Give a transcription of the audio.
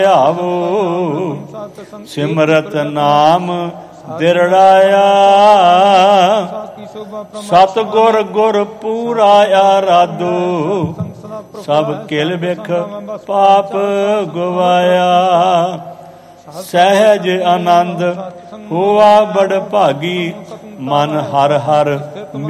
ਆਵੋ ਸਿਮਰਤ ਨਾਮ ਦਿਰੜਾਇਆ। ਸਤਿਗੁਰ ਗੁਰ ਪੂਰਾ ਆਰਾਧੋ ਸਭ ਕਿਲ ਬਿਖ ਪਾਪ ਗਵਾਇਆ। ਸਹਿਜ ਆਨੰਦ ਹੋਆ ਬੜ ਭਾਗੀ ਮਨ ਹਰ ਹਰ